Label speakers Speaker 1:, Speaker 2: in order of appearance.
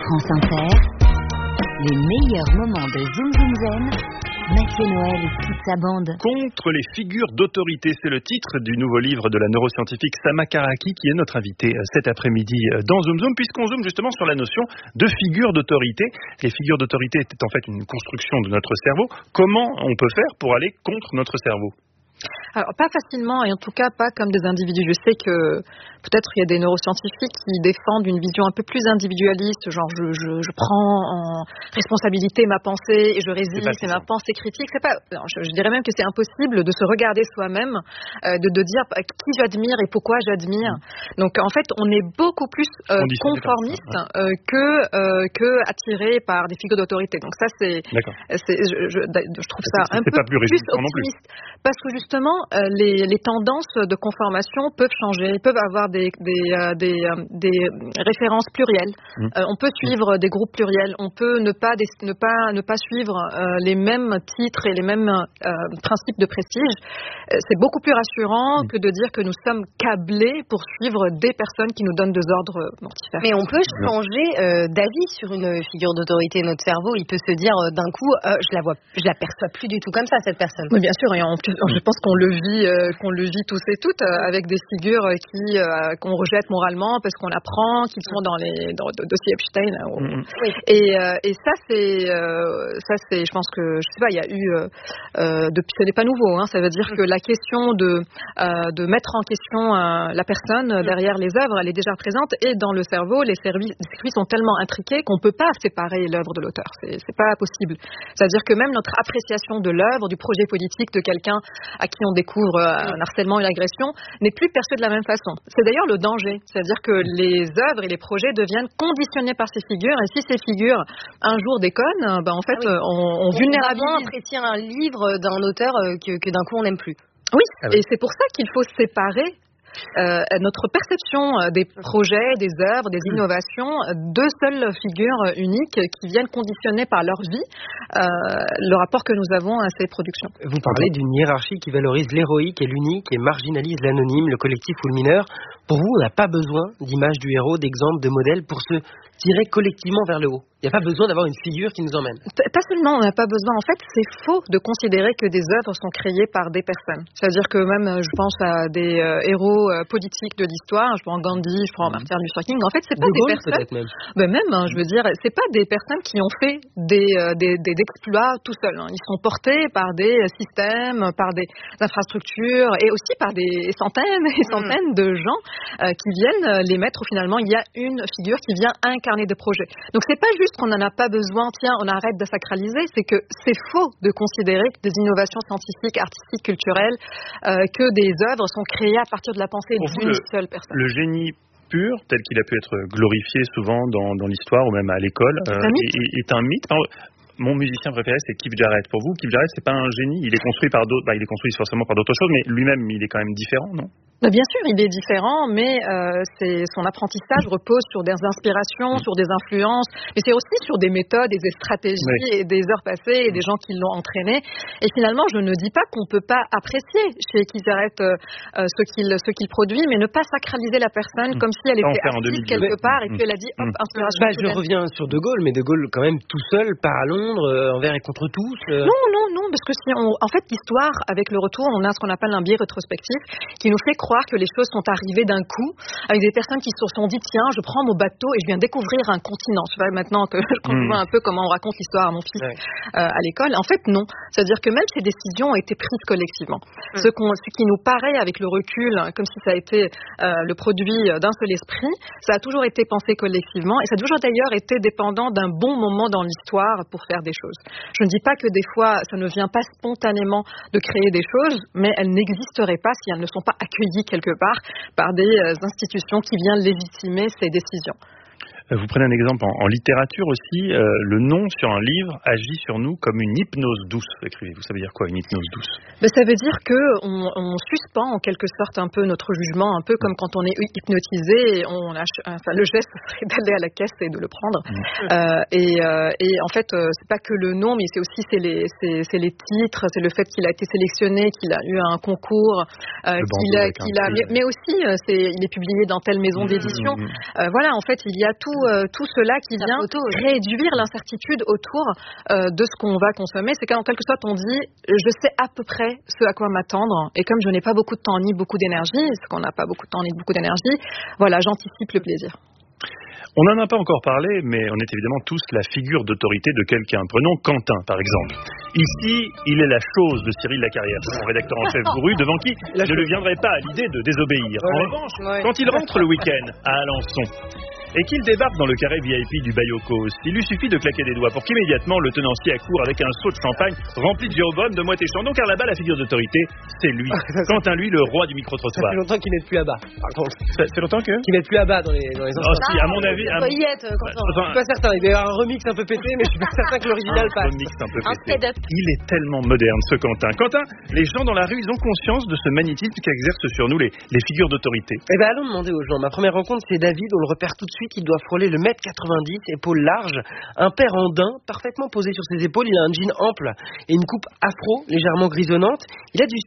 Speaker 1: France Inter, les meilleurs moments de Zoom Zoom Zen, Mathieu Noël et toute sa bande.
Speaker 2: Contre les figures d'autorité, c'est le titre du nouveau livre de la neuroscientifique Sama Karaki qui est notre invitée cet après-midi dans Zoom Zoom, puisqu'on zoome justement sur la notion de figure d'autorité. Les figures d'autorité étaient en fait une construction de notre cerveau. Comment on peut faire pour aller contre notre cerveau ?
Speaker 3: Alors, pas facilement, et en tout cas pas comme des individus. Je sais que peut-être il y a des neuroscientifiques qui défendent une vision un peu plus individualiste, genre je prends en responsabilité ma pensée et je résiste, et ma pensée critique. C'est pas, non, je dirais même que c'est impossible de se regarder soi-même, de dire qui j'admire et pourquoi j'admire. Donc en fait, on est beaucoup plus conformiste que attiré par des figures d'autorité. Donc ça, je trouve ça un peu plus optimiste. Parce que justement, les tendances de conformation peuvent changer, peuvent avoir des références plurielles. On peut suivre des groupes pluriels, on peut ne pas suivre les mêmes titres et les mêmes principes de prestige. C'est beaucoup plus rassurant que de dire que nous sommes câblés pour suivre des personnes qui nous donnent des ordres mortifères.
Speaker 4: Mais on peut changer d'avis sur une figure d'autorité. Notre cerveau, il peut se dire d'un coup, je la perçois plus du tout comme ça, cette personne.
Speaker 3: Oui, bien sûr, et en plus, je pense qu'on le vit tous et toutes avec des figures qu'on rejette moralement parce qu'on apprend qu'ils sont dans le dossier Epstein. Oui. Et ça c'est, je pense que, je sais pas, il y a eu depuis, ce n'est pas nouveau. Ça veut dire que la question de mettre en question la personne derrière les œuvres, elle est déjà présente, et dans le cerveau, les circuits sont tellement intriqués qu'on peut pas séparer l'œuvre de l'auteur. C'est pas possible. C'est-à-dire que même notre appréciation de l'œuvre, du projet politique de quelqu'un à qui on découvre un harcèlement, une agression, n'est plus perçu de la même façon. C'est d'ailleurs le danger. C'est-à-dire que les œuvres et les projets deviennent conditionnés par ces figures, et si ces figures un jour déconnent, en fait, on vulnérabilise.
Speaker 4: Apprécier un livre d'un auteur que d'un coup on n'aime plus.
Speaker 3: Oui, et c'est pour ça qu'il faut séparer notre perception des projets, des œuvres, des innovations, deux seules figures uniques qui viennent conditionner par leur vie le rapport que nous avons à ces productions.
Speaker 5: Vous parlez d'une hiérarchie qui valorise l'héroïque et l'unique et marginalise l'anonyme, le collectif ou le mineur. Pour vous, on n'a pas besoin d'image du héros, d'exemple, de modèle pour se tirer collectivement vers le haut. Il n'y a pas besoin d'avoir une figure qui nous emmène.
Speaker 3: Pas seulement, on n'a pas besoin. En fait, c'est faux de considérer que des œuvres sont créées par des personnes. C'est-à-dire que même, je pense à des héros politiques de l'histoire. Je prends Gandhi, je prends Martin Luther King. En fait, c'est pas des personnes.
Speaker 5: Peut-être même.
Speaker 3: Je veux dire, c'est pas des personnes qui ont fait des exploits tout seuls. Ils sont portés par des systèmes, par des infrastructures, et aussi par des centaines et centaines de gens qui viennent les mettre. Finalement, il y a une figure qui vient incarner des projets. Donc, c'est pas juste qu'on n'en a pas besoin, on arrête de sacraliser, c'est que c'est faux de considérer que des innovations scientifiques, artistiques, culturelles, que des œuvres sont créées à partir de la pensée d'une seule personne.
Speaker 2: Le génie pur, tel qu'il a pu être glorifié souvent dans l'histoire ou même à l'école, est un mythe. Mon musicien préféré, c'est Keith Jarrett. Pour vous, Keith Jarrett, c'est pas un génie. Il est construit par d'autres. Il est construit forcément par d'autres choses, mais lui-même, il est quand même différent, non ?
Speaker 3: Bien sûr, il est différent, mais son apprentissage repose sur des inspirations, sur des influences, mais c'est aussi sur des méthodes et des stratégies et des heures passées et des gens qui l'ont entraîné. Et finalement, je ne dis pas qu'on peut pas apprécier chez Keith Jarrett ce qu'il produit, mais ne pas sacraliser la personne comme si elle était assise quelque part et puis elle a dit hop, inspiration.
Speaker 5: Je reviens sur De Gaulle, mais De Gaulle quand même tout seul part à Londres envers et contre tous.
Speaker 3: Non, parce que en fait, l'histoire, avec le retour, on a ce qu'on appelle un biais rétrospectif qui nous fait croire que les choses sont arrivées d'un coup, avec des personnes qui se sont dit tiens, je prends mon bateau et je viens découvrir un continent. Tu vois, maintenant que je vois un peu comment on raconte l'histoire à mon fils à l'école, en fait non. C'est-à-dire que même ces décisions ont été prises collectivement. Ce qui nous paraît avec le recul, comme si ça a été le produit d'un seul esprit, ça a toujours été pensé collectivement, et ça a toujours d'ailleurs été dépendant d'un bon moment dans l'histoire pour faire des choses. Je ne dis pas que des fois ça ne vient pas spontanément de créer des choses, mais elles n'existeraient pas si elles ne sont pas accueillies quelque part par des institutions qui viennent légitimer ces décisions.
Speaker 2: Vous prenez un exemple en littérature aussi. Le nom sur un livre agit sur nous comme une hypnose douce, écrivez-vous. Ça veut dire quoi, une hypnose douce ?
Speaker 3: Ça veut dire qu'on suspend en quelque sorte un peu notre jugement, un peu comme quand on est hypnotisé et le geste serait d'aller à la caisse et de le prendre. Et en fait, c'est pas que le nom, mais c'est aussi les titres, c'est le fait qu'il a été sélectionné, qu'il a eu un concours, mais aussi il est publié dans telle maison d'édition. Voilà, en fait, il y a tout tout cela qui vient réduire l'incertitude autour de ce qu'on va consommer. C'est qu'en quelque sorte, on dit, je sais à peu près ce à quoi m'attendre, et comme je n'ai pas beaucoup de temps ni beaucoup d'énergie, parce qu'on n'a pas beaucoup de temps ni beaucoup d'énergie, voilà, j'anticipe le plaisir.
Speaker 2: On n'en a pas encore parlé, mais on est évidemment tous la figure d'autorité de quelqu'un. Prenons Quentin, par exemple. Ici, il est la chose de Cyril Lacarrière, son rédacteur en chef bourru, devant qui ne lui viendrait pas à l'idée de désobéir. En revanche, quand il rentre le week-end à Alençon, et qu'il débarque dans le carré VIP du Bayocos, il lui suffit de claquer des doigts pour qu'immédiatement le tenancier accourt avec un seau de champagne rempli de Jéroboam, de Moët et Chandon, car là-bas, la figure d'autorité, c'est lui. Quentin, lui, le roi du micro-trottoir.
Speaker 5: Ça fait longtemps qu'il n'est plus là-bas, par contre.
Speaker 2: Ça fait longtemps que
Speaker 5: qu'il n'est plus là-bas dans les
Speaker 2: si, à mon avis...
Speaker 4: Je
Speaker 5: suis pas certain, il doit y avoir un remix un peu pété, mais je suis pas certain que l'original passe.
Speaker 2: Un remix un peu pété. Il est tellement moderne, ce Quentin. Quentin, les gens dans la rue, ils ont conscience de ce magnétisme qu'exercent sur nous les figures d'autorité.
Speaker 5: Eh ben, allons demander aux gens. Ma première rencontre, c'est David, on le repère tout de suite, il doit frôler le 1m90, épaules larges, un père en daim, parfaitement posé sur ses épaules, il a un jean ample et une coupe afro, légèrement grisonnante. Il a du